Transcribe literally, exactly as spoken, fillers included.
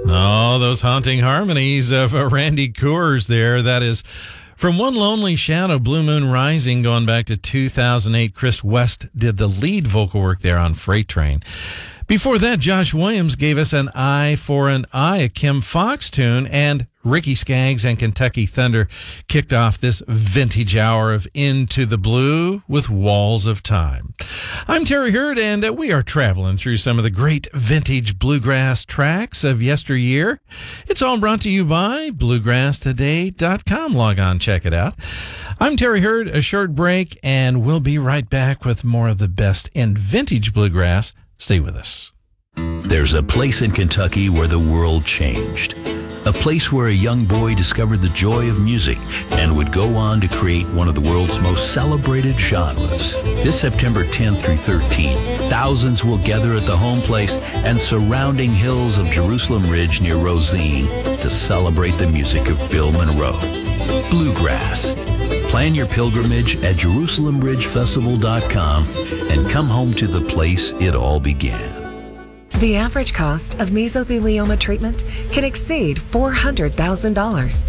Oh, those haunting harmonies of uh, Randy Coors there. That is from One Lonely Shadow, Blue Moon Rising, going back to two thousand eight. Chris West did the lead vocal work there on Freight Train. Before that, Josh Williams gave us An Eye for an Eye, a Kim Fox tune, and Ricky Skaggs and Kentucky Thunder kicked off this vintage hour of Into the Blue with Walls of Time. I'm Terry Hurd, and uh, we are traveling through some of the great vintage bluegrass tracks of yesteryear. It's all brought to you by bluegrass today dot com. Log on, check it out. I'm Terry Hurd, a short break, and we'll be right back with more of the best in vintage bluegrass. Stay with us. There's a place in Kentucky where the world changed. A place where a young boy discovered the joy of music and would go on to create one of the world's most celebrated genres. This September tenth through thirteenth, thousands will gather at the home place and surrounding hills of Jerusalem Ridge near Rosine to celebrate the music of Bill Monroe. Bluegrass. Plan your pilgrimage at Jerusalem Ridge Festival dot com and come home to the place it all began. The average cost of mesothelioma treatment can exceed four hundred thousand dollars.